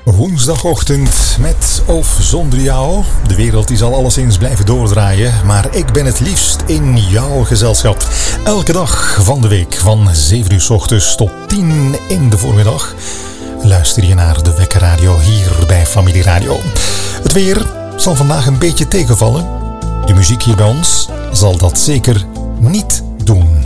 Woensdagochtend met of zonder jou. De wereld die zal alleszins blijven doordraaien, maar ik ben het liefst in jouw gezelschap. Elke dag van de week van 7 uur 's ochtends tot 10 in de voormiddag luister je naar de Wekkerradio hier bij Familie Radio. Het weer zal vandaag een beetje tegenvallen. De muziek hier bij ons zal dat zeker niet